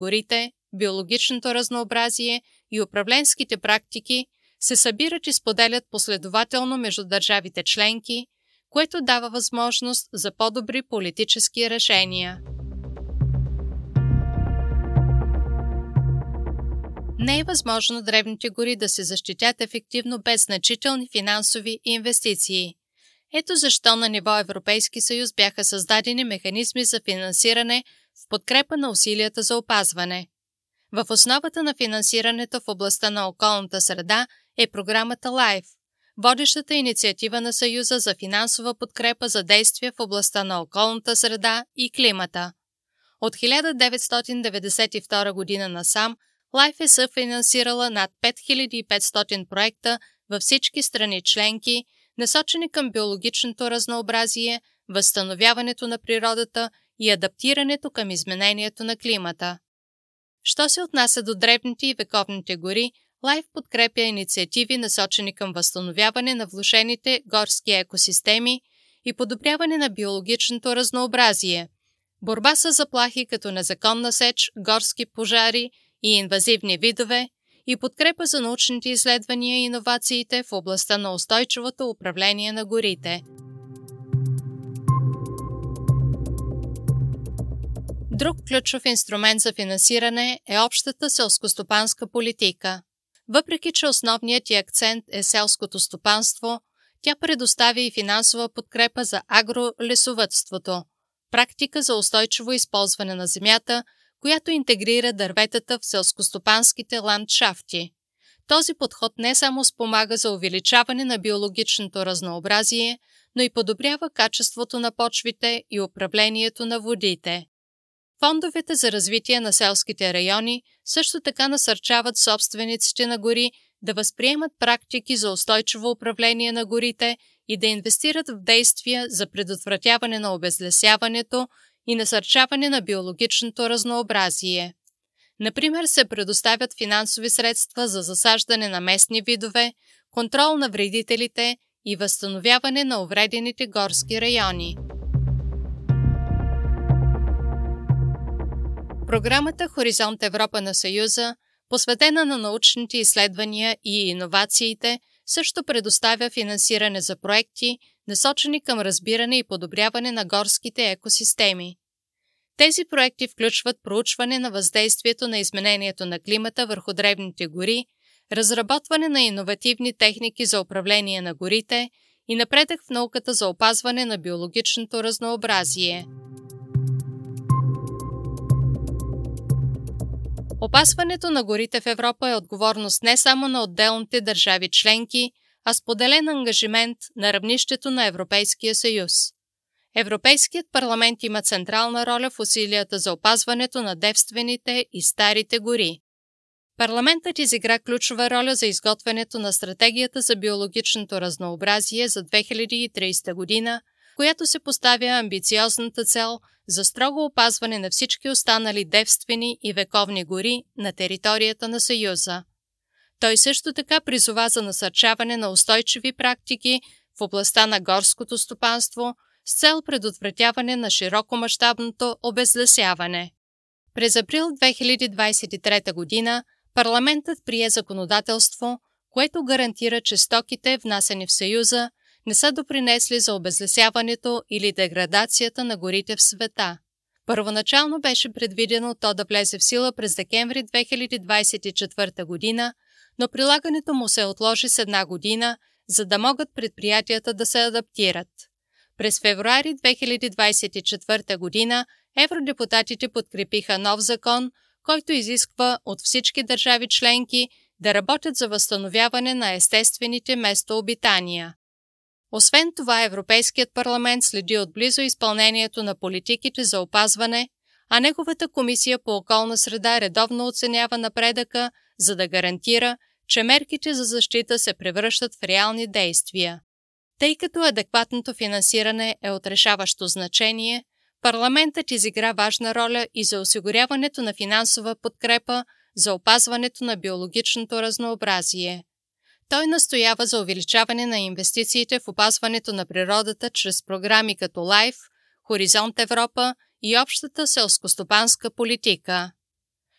горите, биологичното разнообразие и управленските практики се събират и споделят последователно между държавите членки, което дава възможност за по-добри политически решения. Не е възможно древните гори да се защитят ефективно без значителни финансови инвестиции. Ето защо на ниво Европейски съюз бяха създадени механизми за финансиране в подкрепа на усилията за опазване. В основата на финансирането в областта на околната среда е програмата LIFE, водещата инициатива на Съюза за финансова подкрепа за действия в областта на околната среда и климата. От 1992 година насам LIFE е съфинансирала над 5500 проекта във всички страни членки, насочени към биологичното разнообразие, възстановяването на природата и адаптирането към изменението на климата. Що се отнася до древните и вековните гори, LIFE подкрепя инициативи, насочени към възстановяване на влошените горски екосистеми и подобряване на биологичното разнообразие, борба с заплахи като незаконна сеч, горски пожари и инвазивни видове и подкрепа за научните изследвания и иновациите в областта на устойчивото управление на горите. Друг ключов инструмент за финансиране е общата селскостопанска политика. Въпреки че основният ѝ акцент е селското стопанство, тя предоставя и финансова подкрепа за агролесовъдството, практика за устойчиво използване на земята, която интегрира дърветата в селскостопанските ландшафти. Този подход не само спомага за увеличаване на биологичното разнообразие, но и подобрява качеството на почвите и управлението на водите. Фондовете за развитие на селските райони също така насърчават собствениците на гори да възприемат практики за устойчиво управление на горите и да инвестират в действия за предотвратяване на обезлесяването и насърчаване на биологичното разнообразие. Например, се предоставят финансови средства за засаждане на местни видове, контрол на вредителите и възстановяване на увредените горски райони. Програмата Хоризонт Европа на Съюза, посветена на научните изследвания и иновациите, също предоставя финансиране за проекти, насочени към разбиране и подобряване на горските екосистеми. Тези проекти включват проучване на въздействието на изменението на климата върху древните гори, разработване на иновативни техники за управление на горите и напредък в науката за опазване на биологичното разнообразие. Опазването на горите в Европа е отговорност не само на отделните държави членки, а споделен ангажимент на равнището на Европейския съюз. Европейският парламент има централна роля в усилията за опазването на девствените и старите гори. Парламентът изигра ключова роля за изготвянето на стратегията за биологичното разнообразие за 2030 година, която се поставя амбициозната цел за строго опазване на всички останали девствени и вековни гори на територията на Съюза. Той също така призова за насърчаване на устойчиви практики в областта на горското стопанство с цел предотвратяване на широкомащабното обезлесяване. През април 2023 година парламентът прие законодателство, което гарантира, че стоките, внасяни в Съюза, не са допринесли за обезлесяването или деградацията на горите в света. Първоначално беше предвидено то да влезе в сила през декември 2024 година, но прилагането му се отложи с една година, за да могат предприятията да се адаптират. През февруари 2024 година евродепутатите подкрепиха нов закон, който изисква от всички държави членки да работят за възстановяване на естествените местообитания. Освен това, Европейският парламент следи отблизо изпълнението на политиките за опазване, а неговата комисия по околна среда редовно оценява напредъка, за да гарантира, че мерките за защита се превръщат в реални действия. Тъй като адекватното финансиране е от решаващо значение, парламентът изигра важна роля и за осигуряването на финансова подкрепа за опазването на биологичното разнообразие. Той настоява за увеличаване на инвестициите в опазването на природата чрез програми като LIFE, Хоризонт Европа и общата селскостопанска политика.